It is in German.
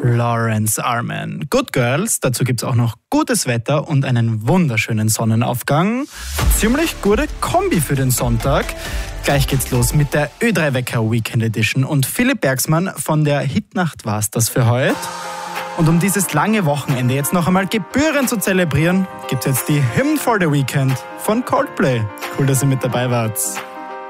Florence Arman. Good Girls, dazu gibt's auch noch gutes Wetter und einen wunderschönen Sonnenaufgang. Ziemlich gute Kombi für den Sonntag. Gleich geht's los mit der Ö3 Wecker Weekend Edition und Philipp Bergsmann von der Hitnacht war's das für heute. Und um dieses lange Wochenende jetzt noch einmal gebührend zu zelebrieren, gibt's jetzt die Hymn for the Weekend von Coldplay. Cool, dass ihr mit dabei wart.